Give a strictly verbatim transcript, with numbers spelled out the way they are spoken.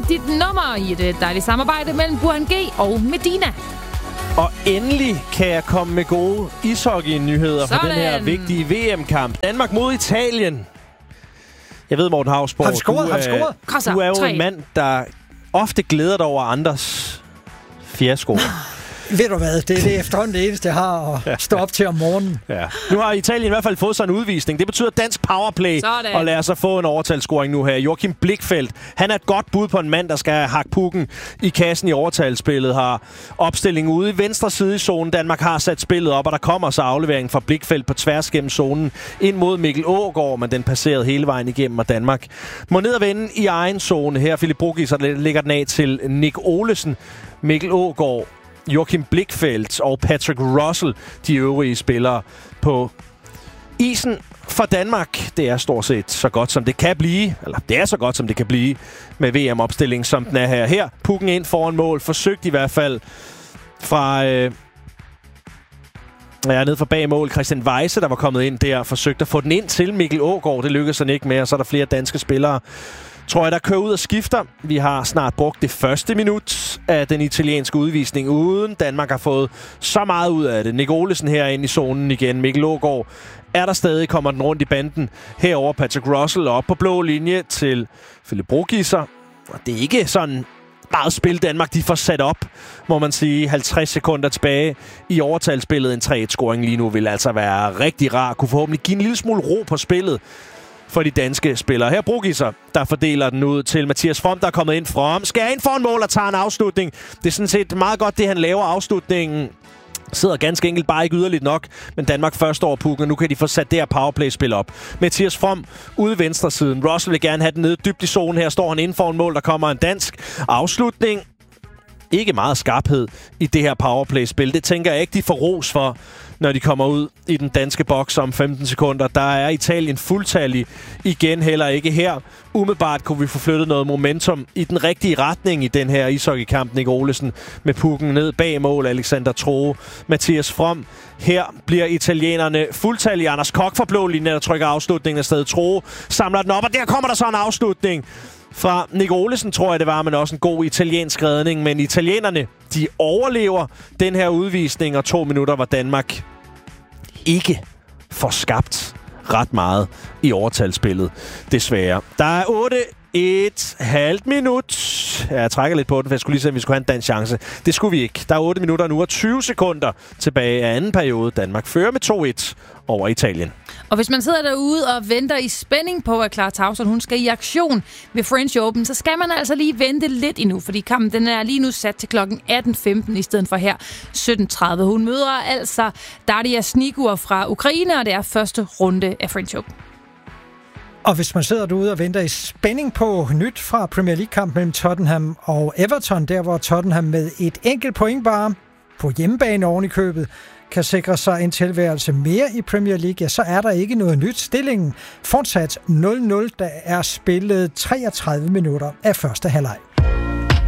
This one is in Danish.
rigtigt nummer i et dejligt samarbejde mellem Burhan G og Medina. Og endelig kan jeg komme med gode ishockey-nyheder for den her vigtige V M-kamp. Danmark mod Italien. Jeg ved, Morten Hausborg, har vi scoret? du, har vi scoret? Er, du er jo tre. En mand, der ofte glæder dig over andres fiasko. Ved du hvad, det er det efterhånden det eneste, jeg har at stå op til om morgenen. Ja. Nu har Italien i hvert fald fået sådan en udvisning. Det betyder dansk powerplay, sådan. Og lader sig få en overtalsscoring nu her. Joachim Blichfeldt, han er et godt bud på en mand, der skal hakke pukken i kassen i overtalsspillet. Har opstilling ude i venstre side i zonen. Danmark har sat spillet op, og der kommer så afleveringen fra Blichfeldt på tværs gennem zonen ind mod Mikkel Aagaard, men den passerede hele vejen igennem, og Danmark må ned og vende i egen zone. Her Philip Brugis, så lægger den af til Nick Olesen, Mikkel Aagaard, Joachim Blichfeldt og Patrick Russell, de øvrige spillere på isen for Danmark. Det er stort set så godt, som det kan blive. Eller det er så godt, som det kan blive med V M-opstillingen, som den er her. Her, pukken ind foran mål. Forsøgt i hvert fald fra... Øh Ja, ned for bag mål. Christian Weise, der var kommet ind der, forsøgte at få den ind til Mikkel Aagaard. Det lykkedes han ikke med, og så er der flere danske spillere, tror jeg, der kører ud og skifter. Vi har snart brugt det første minut af den italienske udvisning, uden Danmark har fået så meget ud af det. Nick Olesen herinde i zonen igen. Mikkel Aagaard er der stadig, kommer den rundt i banden. Herover Patrick Russell op på blå linje til Philip Brogiser. Og det er ikke sådan meget spil Danmark, de får sat op, må man sige. halvtreds sekunder tilbage i overtalsspillet. En tre et-scoring lige nu vil altså være rigtig rar. Kunne forhåbentlig give en lille smule ro på spillet for de danske spillere. Her Brogiser, der fordeler den ud til Mathias From, der er kommet ind from. Skal ind for en mål og tager en afslutning. Det er sådan set meget godt, det han laver. Afslutningen sidder ganske enkelt bare ikke yderligt nok, men Danmark først over pukken, og nu kan de få sat det her powerplay-spil op. Mathias From ude i venstre siden. Russell vil gerne have den nede dybt i zonen. Her står han inden for en mål. Der kommer en dansk afslutning. Ikke meget skarphed i det her powerplay-spil. Det tænker jeg ikke, de får ros for, når de kommer ud i den danske boks om femten sekunder. Der er Italien fuldtallig igen, heller ikke her. Umiddelbart kunne vi få flyttet noget momentum i den rigtige retning i den her ishockeykamp. Nick Olesen med pukken ned bag mål. Alexander Troe, Mathias From. Her bliver italienerne fuldtallige. Anders Kok fra blå linje, der trykker afslutningen af stedet. Troe samler den op, og der kommer der så en afslutning fra Nick Olesen, tror jeg det var, men også en god italiensk redning. Men italienerne, de overlever den her udvisning, og to minutter var Danmark ikke får skabt ret meget i overtalsspillet, desværre. Der er otte et halvt minut. Ja, jeg trækker lidt på den, for jeg skulle lige se, at vi skulle have en dansk chance. Det skulle vi ikke. Der er otte minutter nu og tyve sekunder tilbage af anden periode. Danmark fører med to et over Italien. Og hvis man sidder derude og venter i spænding på, at Clara Tauson, hun skal i aktion ved French Open, så skal man altså lige vente lidt endnu, fordi kampen den er lige nu sat til klokken atten femten i stedet for her sytten tredive. Hun møder altså Daria Snigur fra Ukraine, og det er første runde af French Open. Og hvis man sidder derude og venter i spænding på nyt fra Premier League-kamp mellem Tottenham og Everton, der hvor Tottenham med et enkelt point bare på hjemmebane oven i købet kan sikre sig en tilværelse mere i Premier League, ja, så er der ikke noget nyt. Stillingen fortsat nul nul, der er spillet treogtredive minutter af første halvleg.